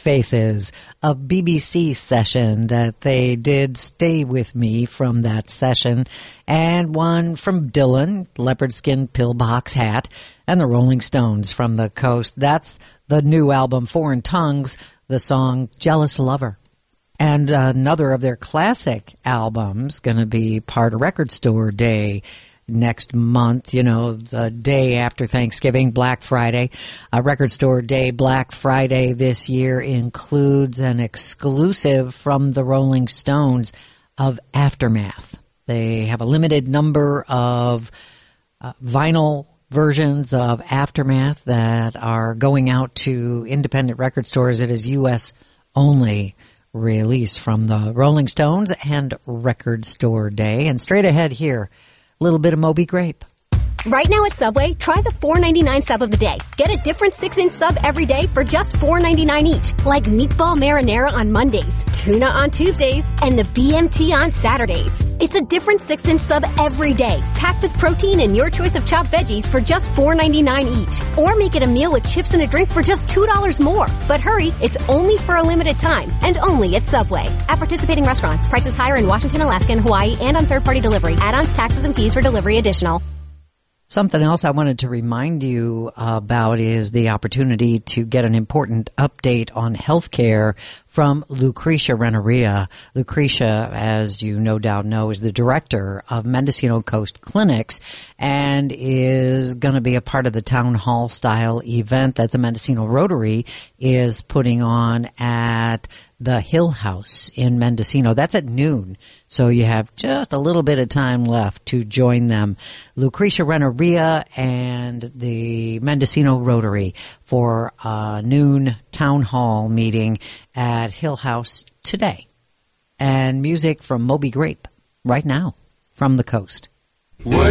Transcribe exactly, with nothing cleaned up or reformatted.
Faces, a B B C session that they did Stay With Me from that session, and one from Dylan, Leopard Skin Pillbox Hat, and the Rolling Stones from the Coast. That's the new album, Foreign Tongues, the song Jealous Lover. And another of their classic albums going to be part of Record Store Day next month, you know, the day after Thanksgiving, Black Friday. Uh, Record Store Day Black Friday this year includes an exclusive from the Rolling Stones of Aftermath. They have a limited number of uh, vinyl versions of Aftermath that are going out to independent record stores. It is U S only release from the Rolling Stones and Record Store Day. And straight ahead here, a little bit of Moby Grape. Right now at Subway, try the four ninety-nine sub of the day. Get a different six-inch sub every day for just four ninety-nine each. Like meatball marinara on Mondays, tuna on Tuesdays, and the B M T on Saturdays. It's a different six-inch sub every day, packed with protein and your choice of chopped veggies for just four ninety-nine each. Or make it a meal with chips and a drink for just two dollars more. But hurry, it's only for a limited time, and only at Subway. At participating restaurants, prices higher in Washington, Alaska, and Hawaii, and on third-party delivery. Add-ons, taxes, and fees for delivery additional. Something else I wanted to remind you about is the opportunity to get an important update on healthcare from Lucretia Renneria. Lucretia, as you no doubt know, is the director of Mendocino Coast Clinics and is going to be a part of the town hall style event that the Mendocino Rotary is putting on at the Hill House in Mendocino. That's at noon, so you have just a little bit of time left to join them. Lucretia Renneria and the Mendocino Rotary for a noon town hall meeting at Hill House today. And music from Moby Grape right now from the coast. What